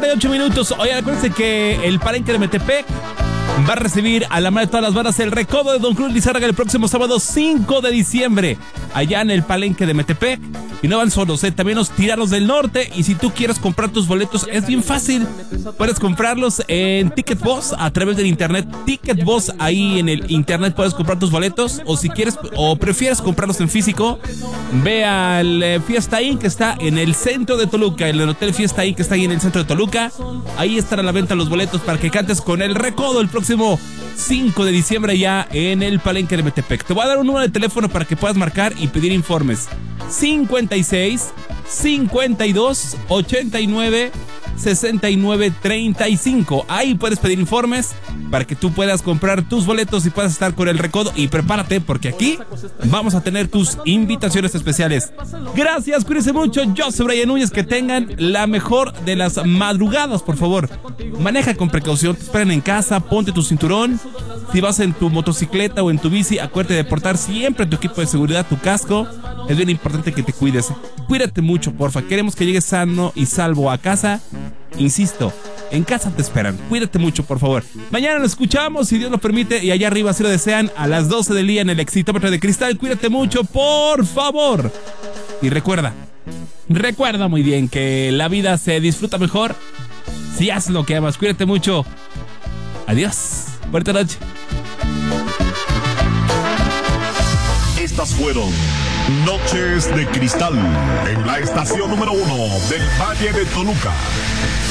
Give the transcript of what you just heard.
8:38. Oye, acuérdense que el Palenque de Metepec va a recibir a la madre de todas las bandas el recodo de Don Cruz Lizárraga el próximo sábado 5 de diciembre, allá en el Palenque de Metepec. Y no van solos, también los Tiranos del Norte. Y si tú quieres comprar tus boletos, es bien fácil. Puedes comprarlos en Ticket Boss a través del internet. Ticket Boss, ahí en el internet puedes comprar tus boletos. O si quieres o prefieres comprarlos en físico, ve al Fiesta Inn, que está en el centro de Toluca, el Hotel Fiesta Inn, que está ahí en el centro de Toluca. Ahí están a la venta los boletos para que cantes con el recodo el próximo 5 de diciembre ya en el Palenque de Metepec. Te voy a dar un número de teléfono para que puedas marcar y pedir informes. 56 52 89 69 35. Ahí puedes pedir informes para que tú puedas comprar tus boletos y puedas estar con el recodo. Y prepárate, porque aquí vamos a tener tus invitaciones especiales. Gracias, cuídense mucho. Yo soy Brian Núñez. Que tengan la mejor de las madrugadas, por favor. Maneja con precaución, te esperan en casa, ponte tu cinturón. Si vas en tu motocicleta o en tu bici, acuérdate de portar siempre tu equipo de seguridad, tu casco. Es bien importante que te cuides. Cuídate mucho, porfa. Queremos que llegues sano y salvo a casa. Insisto, en casa te esperan. Cuídate mucho, por favor. Mañana nos escuchamos, si Dios lo permite, y allá arriba, si lo desean, a las 12 del día en el Exitómetro de Cristal. Cuídate mucho, por favor. Y recuerda muy bien que la vida se disfruta mejor si haces lo que amas. Cuídate mucho. Adiós. Buenas noches. Estas fueron Noches de Cristal en la estación número 1 del Valle de Toluca.